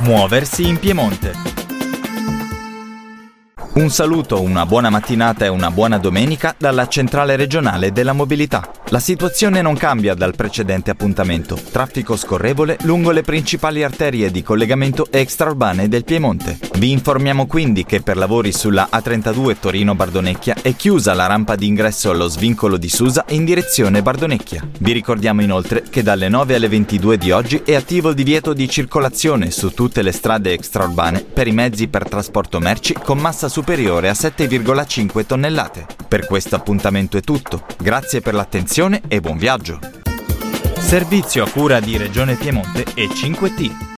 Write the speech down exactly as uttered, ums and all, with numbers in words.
Muoversi in Piemonte. Un saluto, una buona mattinata e una buona domenica dalla Centrale Regionale della Mobilità. La situazione non cambia dal precedente appuntamento. Traffico scorrevole lungo le principali arterie di collegamento extraurbane del Piemonte. Vi informiamo quindi che per lavori sulla A trentadue Torino-Bardonecchia è chiusa la rampa di ingresso allo svincolo di Susa in direzione Bardonecchia. Vi ricordiamo inoltre che dalle nove alle ventidue di oggi è attivo il divieto di circolazione su tutte le strade extraurbane per i mezzi per trasporto merci con massa superiore superiore a sette virgola cinque tonnellate. Per questo appuntamento è tutto. Grazie per l'attenzione e buon viaggio. Servizio a cura di Regione Piemonte e cinque T.